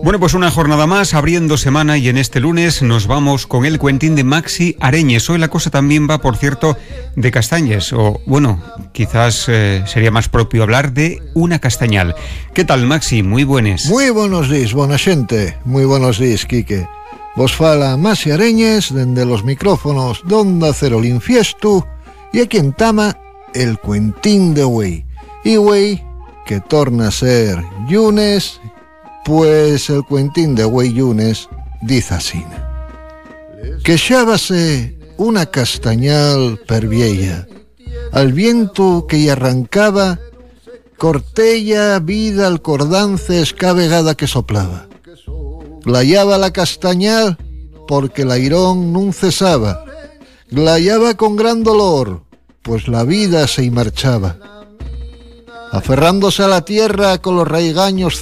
Bueno, pues una jornada más, abriendo semana, y en este lunes nos vamos con el cuentín de Maxi Areñes. Hoy la cosa también va, por cierto, de castañas, o bueno, quizás sería más propio hablar de una castañal. ¿Qué tal, Maxi? Muy buenas. Muy buenos días, buena xente. Muy buenos días, Quique. Vos fala Maxi Areñes, dende los micrófonos d'Onda Cero Linfiestu, y aquí en Tama, el cuentín de güey. Y güey, que torna a ser lunes, pues el cuentín de güey lunes dice así: quexábase una castañal per vieja, al viento que lle arrancaba, cortella vida al cordances cada vegada que soplaba. Glayaba la castañal porque l'airón nun cesaba, glayaba con gran dolor, pues la vida se y marchaba. Aferrándose a la tierra con los raigaños